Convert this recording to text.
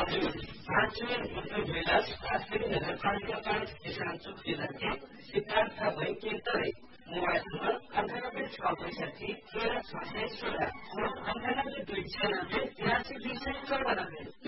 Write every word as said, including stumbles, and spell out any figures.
हजुर पाँचवे मुख्य विलास कास्किरी नगरपालिका पाँच किसान चोक जिल्लाके सिद्धार्थ भैके तरे मोबाइल नम्बर अन्ठानब्बे छ पैसठी तेह्र छ सय सोह्र और अन्ठानब्बे दुई छयानब्बे तिरासी दुई सय चौरानब्बे।